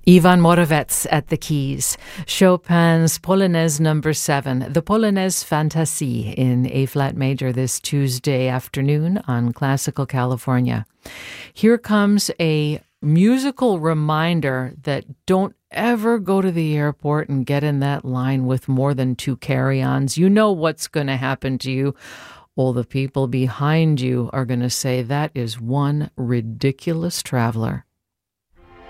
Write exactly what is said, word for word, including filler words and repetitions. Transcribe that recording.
Ivan Moravec at the keys. Chopin's Polonaise number seven, the Polonaise Fantasie in A-flat major this Tuesday afternoon on Classical California. Here comes a musical reminder that don't ever go to the airport and get in that line with more than two carry-ons. You know what's going to happen to you. All the people behind you are going to say, that is one ridiculous traveler.